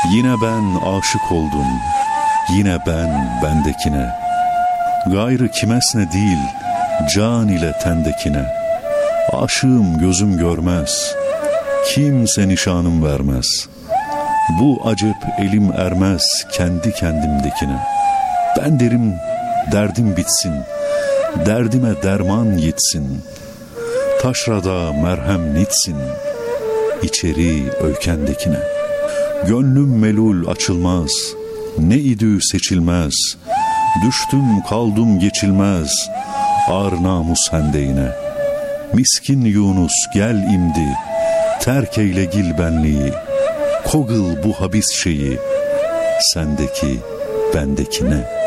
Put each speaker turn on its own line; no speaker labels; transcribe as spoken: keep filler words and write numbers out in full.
Yine ben aşık oldum, yine ben bendekine. Gayrı kimesne değil, can ile tendekine. Aşığım gözüm görmez, kimse nişanım vermez. Bu acep elim ermez kendi kendimdekine. Ben derim derdim bitsin, derdime derman yetsin. Taşrada merhem nitsin, içeri öykendekine. Gönlüm melul açılmaz, ne idü seçilmez. Düştüm kaldım geçilmez, ar namus hendeğine. Miskin Yunus gel imdi, terk eyle gil benliği. Kogıl bu habis şeyi, sendeki bendekine.